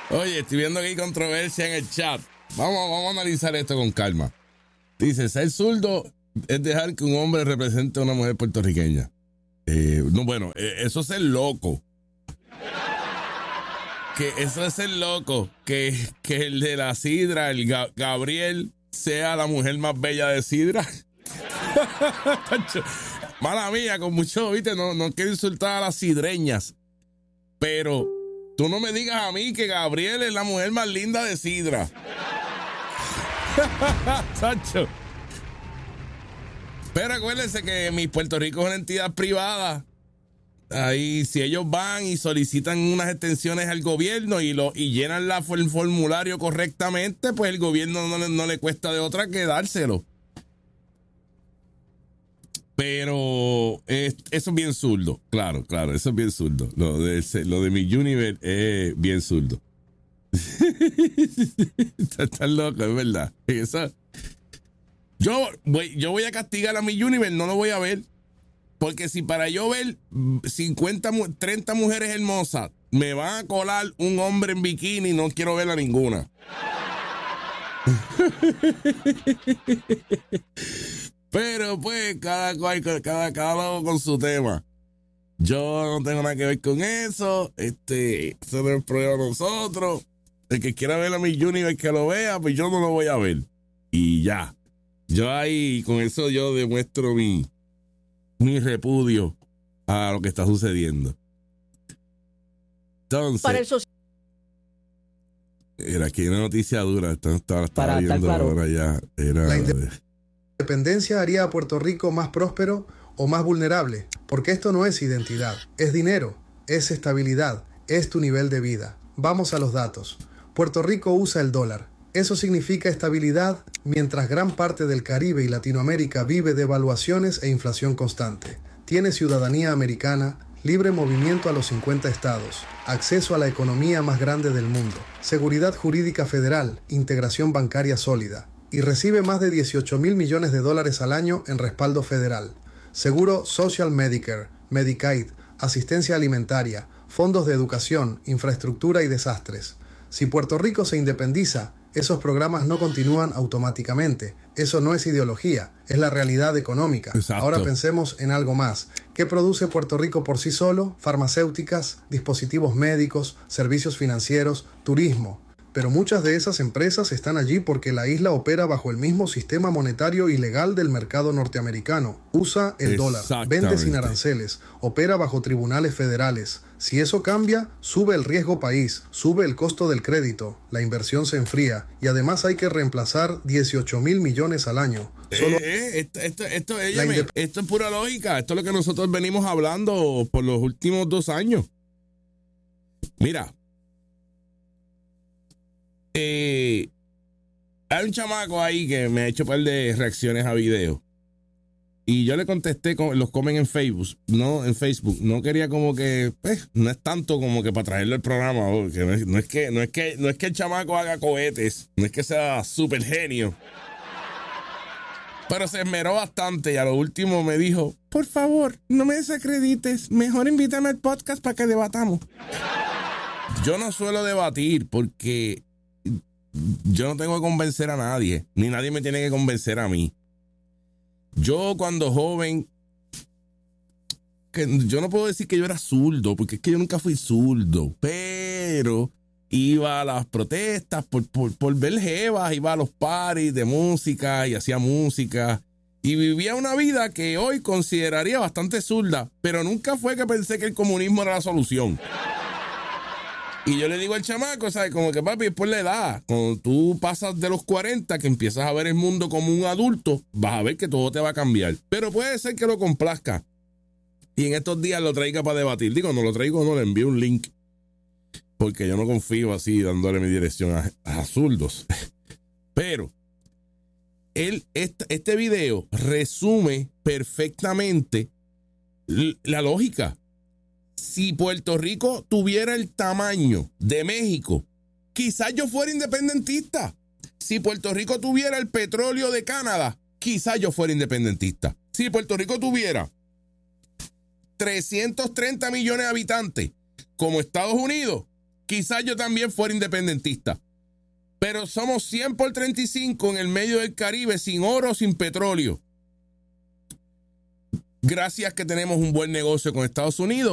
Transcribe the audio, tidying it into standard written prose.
Oye, estoy viendo que hay controversia en el chat. Vamos a analizar esto con calma. Dice, ser zurdo es dejar que un hombre represente a una mujer puertorriqueña. No, bueno, eso es ser loco. Que eso es ser loco. Que el de la sidra, el Gabriel, sea la mujer más bella de sidra. Mala mía, con mucho, viste, no quiero insultar a las sidreñas. Pero tú no me digas a mí que Gabriel es la mujer más linda de sidra. Chacho. Pero acuérdense que mi Puerto Rico es una entidad privada. Ahí, si ellos van y solicitan unas extensiones al gobierno y llenan el formulario correctamente, pues el gobierno no le cuesta de otra que dárselo. Pero eso es bien zurdo. Claro, eso es bien zurdo. Lo de mi Universe es bien zurdo. Estás loco, es verdad. Yo voy a castigar a mi Universe, no lo voy a ver. Porque si para yo ver 30 mujeres hermosas me van a colar un hombre en bikini, no quiero ver a ninguna. Pero pues cada uno con su tema. Yo no tengo nada que ver con eso. Eso no es el problema de nosotros. El que quiera ver a mi Universe que lo vea, pues yo no lo voy a ver. Y ya. Yo ahí, con eso yo demuestro mi repudio a lo que está sucediendo. Entonces, para el era aquí una noticia dura. Estaba viendo claro. ahora ya. La independencia haría a Puerto Rico más próspero o más vulnerable, porque esto no es identidad, es dinero, es estabilidad, es tu nivel de vida. Vamos a los datos. Puerto Rico usa el dólar. Eso significa estabilidad, mientras gran parte del Caribe y Latinoamérica vive de devaluaciones e inflación constante. Tiene ciudadanía americana, libre movimiento a los 50 estados, acceso a la economía más grande del mundo, seguridad jurídica federal, integración bancaria sólida, y recibe más de 18,000 millones de dólares al año en respaldo federal. Seguro Social Medicare, Medicaid, asistencia alimentaria, fondos de educación, infraestructura y desastres. Si Puerto Rico se independiza, esos programas no continúan automáticamente. Eso no es ideología, es la realidad económica. Exacto. Ahora pensemos en algo más. ¿Qué produce Puerto Rico por sí solo? Farmacéuticas, dispositivos médicos, servicios financieros, turismo. Pero muchas de esas empresas están allí porque la isla opera bajo el mismo sistema monetario y legal del mercado norteamericano. Usa el dólar, vende sin aranceles, opera bajo tribunales federales. Si eso cambia, sube el riesgo país, sube el costo del crédito, la inversión se enfría y además hay que reemplazar 18,000 millones al año. Esto es pura lógica. Esto es lo que nosotros venimos hablando por los últimos 2 años. Mira. Hay un chamaco ahí que me ha hecho un par de reacciones a videos. Y yo le contesté, los comen en Facebook. No quería como que, pues, no es tanto como que para traerlo al programa. No es que el chamaco haga cohetes. No es que sea súper genio. Pero se esmeró bastante y a lo último me dijo, por favor, no me desacredites. Mejor invítame al podcast para que debatamos. Yo no suelo debatir porque yo no tengo que convencer a nadie, ni nadie me tiene que convencer a mí. Yo cuando joven, yo no puedo decir que yo era zurdo, porque es que yo nunca fui zurdo, pero iba a las protestas por ver jevas, iba a los parties de música y hacía música. Y vivía una vida que hoy consideraría bastante zurda, pero nunca fue que pensé que el comunismo era la solución. Y yo le digo al chamaco, ¿sabes? Como que papi, es por la edad. Cuando tú pasas de los 40, que empiezas a ver el mundo como un adulto, vas a ver que todo te va a cambiar. Pero puede ser que lo complazca. Y en estos días lo traiga para debatir. Digo, no lo traigo, no, le envío un link. Porque yo no confío así dándole mi dirección a zurdos. Pero este video resume perfectamente la lógica. Si Puerto Rico tuviera el tamaño de México, quizás yo fuera independentista. Si Puerto Rico tuviera el petróleo de Canadá, quizás yo fuera independentista. Si Puerto Rico tuviera 330 millones de habitantes como Estados Unidos, quizás yo también fuera independentista. Pero somos 100 por 35 en el medio del Caribe, sin oro, sin petróleo. Gracias que tenemos un buen negocio con Estados Unidos.